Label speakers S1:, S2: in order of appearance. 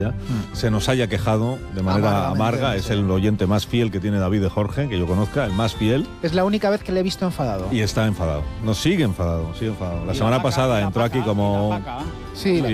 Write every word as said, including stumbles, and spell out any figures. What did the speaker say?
S1: se nos haya quejado de manera amarga. Es el oyente más fiel que tiene David de Jorge, que yo conozca, el más fiel.
S2: Es la única vez que le he visto enfadado.
S1: Y está enfadado. No, sigue enfadado, sigue enfadado. La semana pasada entró aquí como...
S2: Sí,